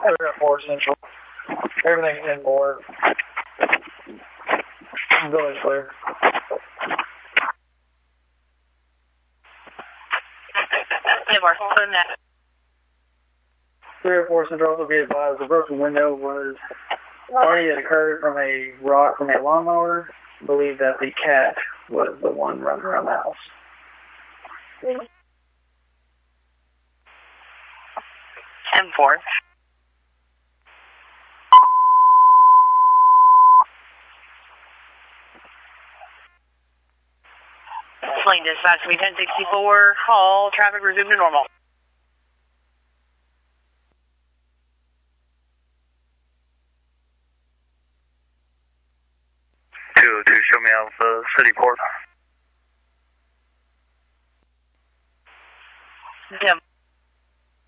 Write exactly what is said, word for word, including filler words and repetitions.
Area four Central. Everything's inboard. Village clear. Inboard, hold on that. three oh four Central will be advised the broken window was already had occurred from a rock from a lawnmower. Believe that the cat was the one running around the house. ten four. Plane dispatch, we ten sixty-four, all traffic resumed to normal. two oh two, show me Alpha City Port. Yeah.